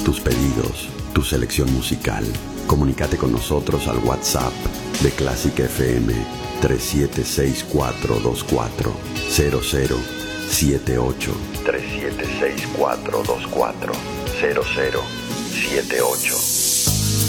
tus pedidos, tu selección musical. Comunícate con nosotros al WhatsApp de Classic FM 3764240078. 3764240078.